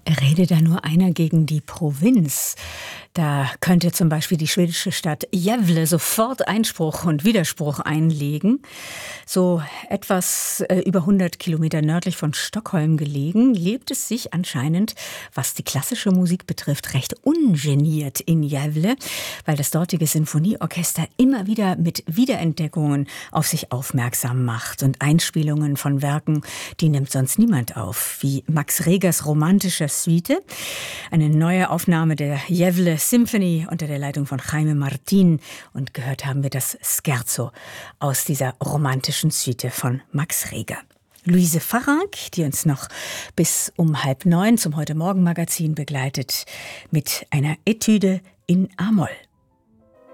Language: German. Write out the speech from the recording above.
Rede da nur einer gegen die Provinz? Da könnte zum Beispiel die schwedische Stadt Gävle sofort Einspruch und Widerspruch einlegen. So etwas über 100 Kilometer nördlich von Stockholm gelegen, lebt es sich anscheinend, was die klassische Musik betrifft, recht ungeniert in Gävle, weil das dortige Sinfonieorchester immer wieder mit Wiederentdeckungen auf sich aufmerksam macht und Einspielungen von Werken, die nimmt sonst niemand auf, wie Max Regers romantische Suite, eine neue Aufnahme der Gävle Symphony unter der Leitung von Jaime Martin, und gehört haben wir das Scherzo aus dieser romantischen Suite von Max Reger. Luise Farranc, die uns noch bis um 8:30 zum Heute-Morgen-Magazin begleitet, mit einer Etüde in A-Moll.